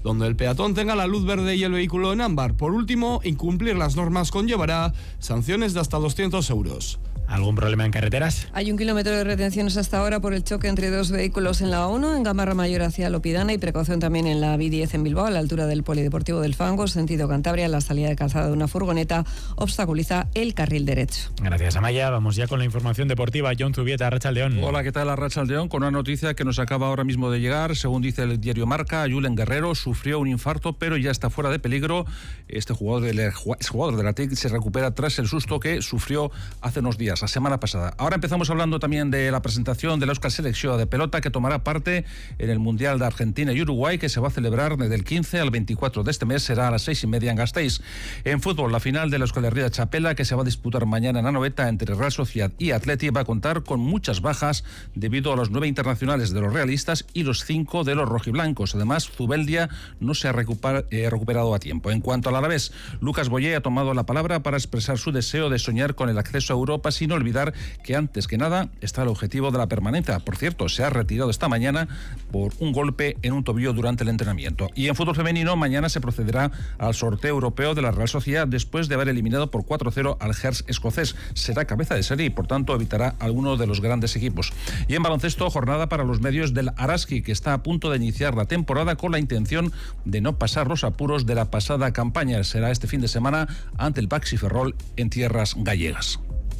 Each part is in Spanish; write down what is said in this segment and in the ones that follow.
donde el peatón tenga la luz verde y el vehículo en ámbar. Por último, incumplir las normas conllevará sanciones de hasta 200 euros. ¿Algún problema en carreteras? Hay 1 kilómetro de retenciones hasta ahora por el choque entre 2 vehículos en la A1, en Gamarra Mayor hacia Lopidana, y precaución también en la B10 en Bilbao, a la altura del Polideportivo del Fango, sentido Cantabria. La salida de calzada de una furgoneta obstaculiza el carril derecho. Gracias, Amaya. Vamos ya con la información deportiva. Jon Zubieta, Arratsaldeon. Hola, ¿qué tal? Arratsaldeon, con una noticia que nos acaba ahora mismo de llegar. Según dice el diario Marca, Julen Guerrero sufrió un infarto, pero ya está fuera de peligro. Este jugador del Athletic se recupera tras el susto que sufrió hace unos días, la semana pasada. Ahora empezamos hablando también de la presentación de la Euskal Selección de pelota, que tomará parte en el Mundial de Argentina y Uruguay, que se va a celebrar desde el 15 al 24 de este mes. Será a las 6:30 en Gasteiz. En fútbol, la final de la Euskal Herria Txapela, que se va a disputar mañana en Anoeta entre Real Sociedad y Athletic, va a contar con muchas bajas debido a los 9 internacionales de los realistas y los 5 de los rojiblancos. Además, Zubeldia no se ha recuperado a tiempo. En cuanto al Alavés, Lucas Boyé ha tomado la palabra para expresar su deseo de soñar con el acceso a Europa, sin olvidar que antes que nada está el objetivo de la permanencia. Por cierto, se ha retirado esta mañana por un golpe en un tobillo durante el entrenamiento. Y en fútbol femenino, mañana se procederá al sorteo europeo de la Real Sociedad después de haber eliminado por 4-0 al Herts escocés. Será cabeza de serie y por tanto evitará alguno de los grandes equipos. Y en baloncesto, jornada para los medios del Araski, que está a punto de iniciar la temporada con la intención de no pasar los apuros de la pasada campaña. Será este fin de semana ante el Baxi Ferrol en tierras gallegas.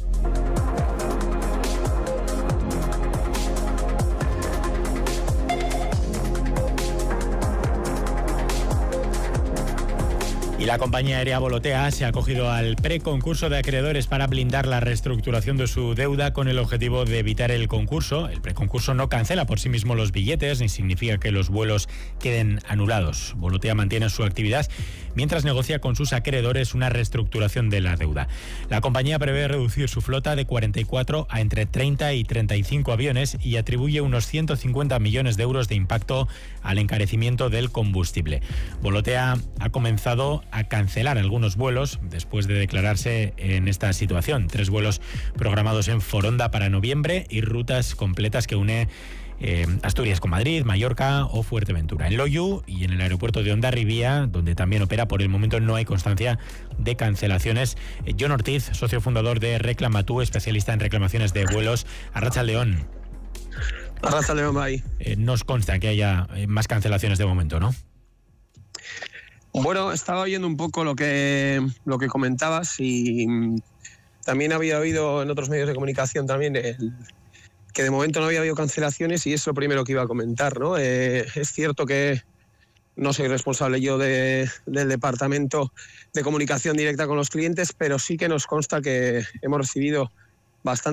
Y la compañía aérea Volotea se ha acogido al preconcurso de acreedores para blindar la reestructuración de su deuda con el objetivo de evitar el concurso. El preconcurso no cancela por sí mismo los billetes ni significa que los vuelos queden anulados. Volotea mantiene su actividad mientras negocia con sus acreedores una reestructuración de la deuda. La compañía prevé reducir su flota de 44 a entre 30 y 35 aviones y atribuye unos 150 millones de euros de impacto al encarecimiento del combustible. Volotea ha comenzado a cancelar algunos vuelos después de declararse en esta situación. 3 vuelos programados en Foronda para noviembre y rutas completas que une Asturias con Madrid, Mallorca o Fuerteventura. En Loiu y en el aeropuerto de Hondarribia, donde también opera, por el momento no hay constancia de cancelaciones. Jon Ortiz, socio fundador de Reclamatú, especialista en reclamaciones de vuelos. Arratsaldeon. Arratsaldeon, bye. Nos consta que haya más cancelaciones de momento, ¿no? Bueno, estaba oyendo un poco lo que comentabas y también había oído en otros medios de comunicación también que de momento no había habido cancelaciones y es lo primero que iba a comentar, ¿no? Es cierto que no soy responsable yo del departamento de comunicación directa con los clientes, pero sí que nos consta que hemos recibido bastante